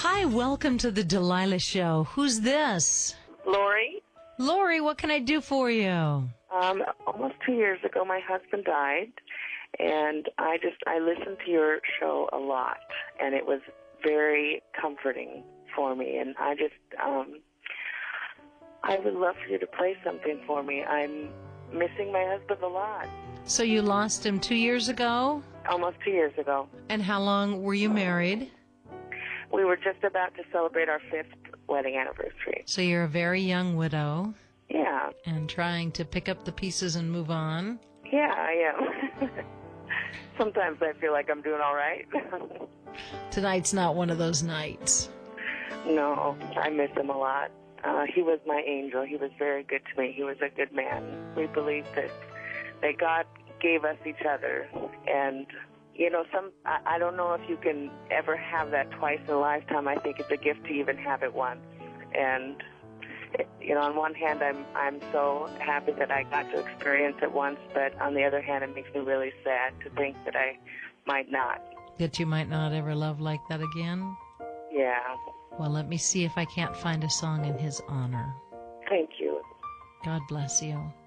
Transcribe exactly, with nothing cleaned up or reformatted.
Hi, welcome to the Delilah Show. Who's this? Lori. Lori, what can I do for you? Um, almost two years ago, my husband died, and I just I listened to your show a lot, and it was very comforting for me. And I just um, I would love for you to play something for me. I'm missing my husband a lot. So you lost him two years ago? Almost two years ago. And how long were you married? We were just about to celebrate our fifth wedding anniversary. So you're a very young widow. Yeah. And trying to pick up the pieces and move on. Yeah, I am. Sometimes I feel like I'm doing all right. Tonight's not one of those nights. No, I miss him a lot. Uh, he was my angel. He was very good to me. He was a good man. We believe that, that God gave us each other, and you know, some I, I don't know if you can ever have that twice in a lifetime. I think it's a gift to even have it once. And it, you know, on one hand, I'm I'm so happy that I got to experience it once, but on the other hand, it makes me really sad to think that I might not. That you might not ever love like that again? Yeah. Well, let me see if I can't find a song in his honor. Thank you. God bless you.